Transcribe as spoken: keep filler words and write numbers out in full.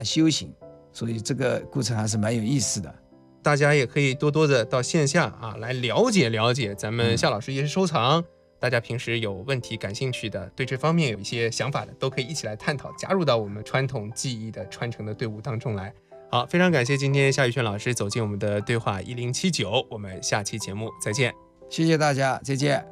修行，所以这个过程还是蛮有意思的。 大家也可以多多的到线下啊来了解了解咱们夏老师夜市收藏、嗯、大家平时有问题感兴趣的，对这方面有一些想法的，都可以一起来探讨，加入到我们传统技艺的传承的队伍当中来。好，非常感谢今天夏宇轩老师走进我们的对话一零七九，我们下期节目再见。 谢谢大家，再见。